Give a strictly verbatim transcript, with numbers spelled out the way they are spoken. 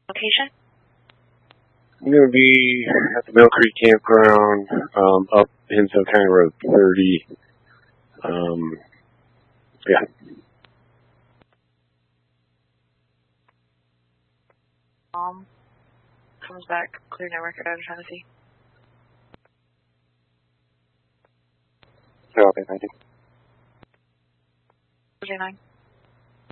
Location? I'm going to be at the Mill Creek Campground, um, up Hinsdale County Road thirty. Um, yeah. Um, comes back, clear network out of Tennessee. Okay, thank you. J nine.